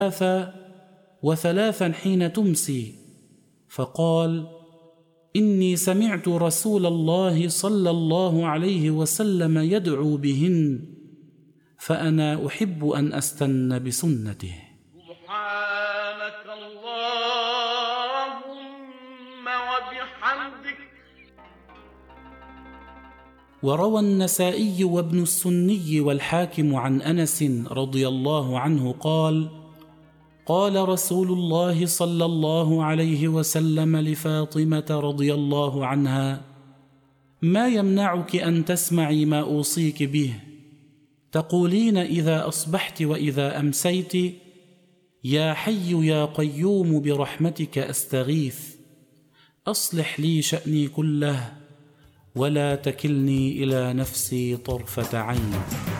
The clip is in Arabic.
وثلاثا حين تمسي، فقال: إني سمعت رسول الله صلى الله عليه وسلم يدعو بهن، فأنا أحب أن أستن بسنته. سبحانك اللهم وبحمدك. وروى النسائي وابن السني والحاكم عن أنس رضي الله عنه قال: قال رسول الله صلى الله عليه وسلم لفاطمة رضي الله عنها: ما يمنعك أن تسمعي ما أوصيك به؟ تقولين إذا أصبحت وإذا أمسيت: يا حي يا قيوم برحمتك أستغيث، أصلح لي شأني كله، ولا تكلني إلى نفسي طرفة عين.